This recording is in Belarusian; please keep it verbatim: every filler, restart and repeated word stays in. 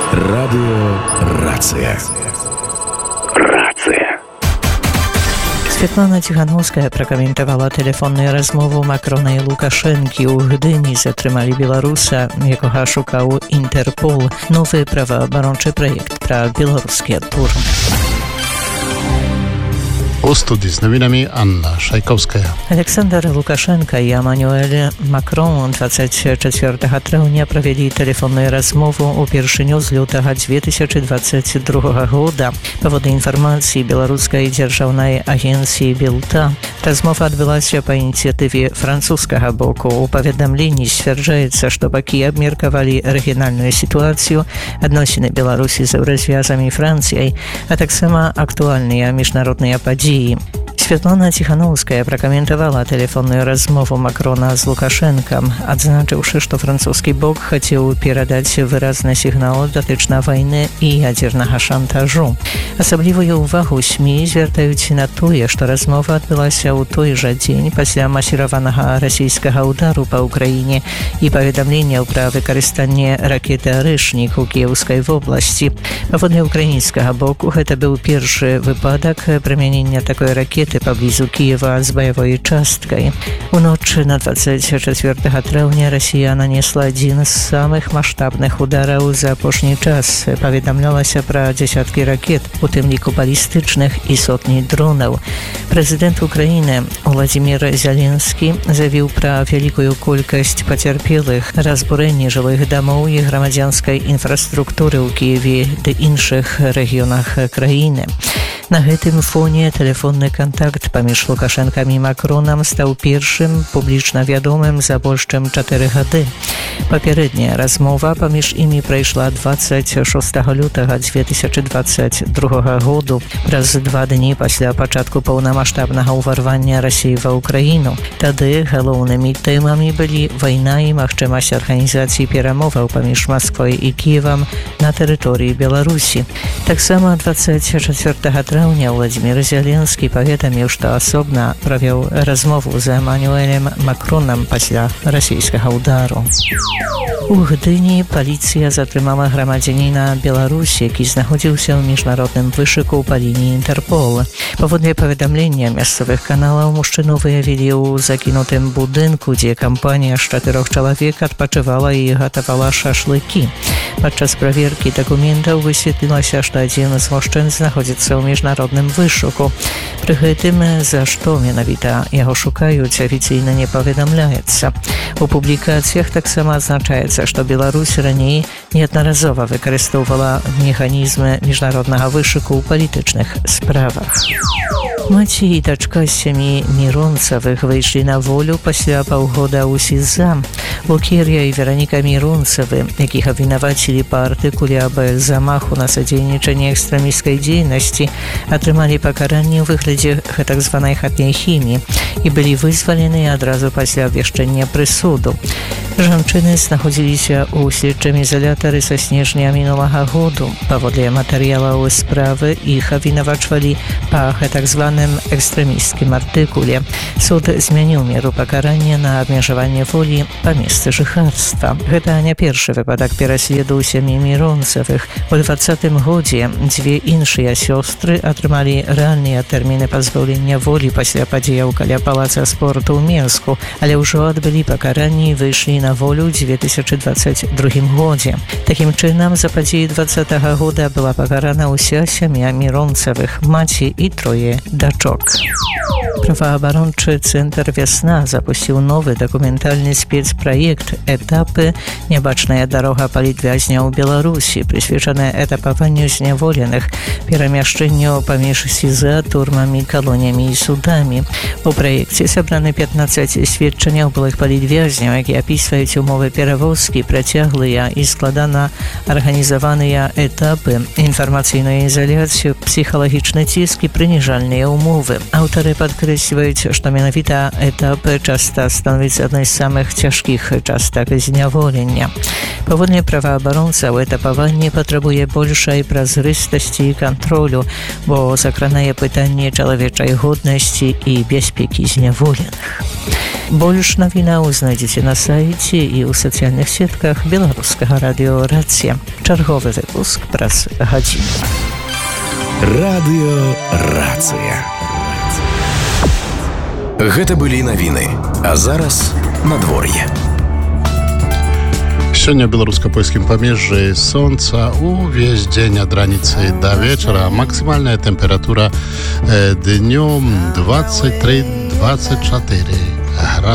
Радио «Рация». «Рация». Святлана Ціхановская пракаментавала тэлефонную размову Макрона і Лукашэнкі. У Гдыні затрымалі беларуса, якога шукаў Інтэрпол. Новы праваабарончы праект пра беларускі адбор. У студii z nowinami Anna Szajkowska. Александр Лукашенко і Эммануэль Макрон двадцать четвёртага траўня правялі тэлефонную размову ўпершыню з лютага две тысячи двадцать другога года. Паводле інфармацыі беларускай дзяржаўнай агенцыі «Белта», размова адбылася па ініцыятыве французскага боку. У паведамленні сцвярджаецца, што бакі абмеркавалі рэгіянальную сітуацыю, адносіны Беларусі з еўразвязамі Францыяй, а таксама актуальныя міжнародныя падзеі. Святлана Ціхановская пракаментавала тэлефонную размову Макрона з Лукашэнкам, адзначыўшы, што французскі бок хацеў перадаць выразны сігнал датычна вайны і ядзернага шантажу. Асаблівую ўвагу СМІ звяртаюць на тое, што размова адбылася ў той жа дзень пасля масіраванага расійскага ўдару па ўкраіне і паведамленняў пра выкарыстанне ракеты «Арышнік» у Кіеўскай вобласці. Паводле ўкраінскага боку, гэта быў першы выпадак прымянення такой ракеты паблізу Киева з баявой часткай. У ноч на двадцать четвёртага траўня Расія нанесла адзін з самых маштабных удараў за апошні час. Паведамлялася пра дзясяткі ракет, у тым ліку балістычных і сотні дронаў. Прэзідэнт Украіны Владзімір Зеленскі заявіў пра вялікую колькасць пацярпелых, разбурэнне жылых дамоў і грамадзянскай інфраструктуры ў Киеве ды іншых рэгіёнах краіны. На гэтым фоне тэлефонны кантакт паміж Лукашэнкам і Макронам стаў першым публічна вядомым за больш чым чатыры гады. Папярэдняя размова паміж імі прайшла двадцать шостага лютага две тысячи двадцать другога году, праз два дні пасля пачатку паўнамаштабнага ўварвання Расіі ва ўкраіну. Тады галоўнымі тэмамі былі вайна і магчымасць арганізацыі перамоваў паміж Масквой і Кіевам на тэрыторыі Беларусі. Таксама двадцать четвёртага траўня Владзімір Зеленскі паведаміў, што асобна правёў размову з Эммануэлем Макронам пасля расійскага ўдару. У Гдыні паліцыя затрымала грамадзяніна Беларусі, які знаходзіўся ў міжнародным вышуку па лініі Інтэрпол. Паводле паведамлення мясцовых каналаў, мужчыну выявілі ў закінутым будынку, дзе кампанія з чатырох чалавек адпачывала і гатавала шашлыкі. Падчас праверкі дакументаў высветлілася, што адзін з мужчын знаходзіцца ў міжнародным вышуку. Пры гэтым, за што менавіта яго шукаюць, афіцыйна не паведамляецца. У публікацыях таксама азначаецца, што Беларусь раней неаднаразова выкарыстоўвала механізмы міжнароднага вышуку ў палітычных справах. Маці і дачка сям'і Міронцавых выйшлі на волю пасля паўгода ў СІЗА. Лукер'я і Вераніка Міронцавы, якіх абвінавацілі па артыкуле аб замаху на садзейнічанне экстрэмісцкай дзейнасці, атрымалі пакаранне ў выглядзе гэтак званай хатняй хіміі і былі вызвалены адразу пасля абвяшчэння прысуду. Жанчыны знаходзіліся ў следчым ізалятары са снежня мінулага году. Паводле матэрыялаў справы іх абвінавачвалі па гэтак званым экстрэмісцкім артыкуле. Суд змяніў меру пакарання на абмежаванне волі па месцы жыхарства. Гэта не першы выпадак пераследу сям'і Міронцавых. У двадцатым годзе дзве іншыя сёстры атрымалі рэальныя тэрміны пазбаўлення волі пасля падзеяў каля палаца спорту ў Менску, але ўжо адбылі пакаранні і выйшлі на волю ў две тысячи двадцать другім годзе. Такім чынам, за падзеі двадцатага года была пакарана ўся сям'я Міронцавых, маці і трое дачок. Праваабарончы цэнтр «Вясна» запусціў новы дакументальны спецпраект «Этапы. Нябачная дарога палітвязня ў Беларусі», прысвечаная этапаванню зняволеных, перамяшчэнню паміж СІЗА, турмамі, калоніямі і судамі. У праекце сабраны пятнаццаць сведчанняў былых палітвязняў, якія апісваюць умовы перавозкі, працяглыя і складана арганізаваныя этапы, інфармацыйную ізаляцыю, псіхалагічны ціск і прыніжальныя умовы. Аўтары падкрэсліваюць, што менавіта этапы часта становіцца адной з самых цяжкіх частак зняволення. Паводле праваабаронцаў, этапаванне патрабуе большай празрыстасці і кантролю, бо закранае пытанне чалавечай годнасці і бяспекі зняволеных. Больш навінаў знайдзеце на сайце і ў сацыяльных сацыяльных сетках беларускага радыё «Рацыя». Чарговы выпуск праз гадзіну. Радыё «Рацыя». Гэта былі навіны, а зараз надвор'е. Сёння ў беларуска-польскім памежжы сонца увесь дзень ад раніцы да вечара. Максімальная тэмпература днём двадцать три двадцать четыре градуса.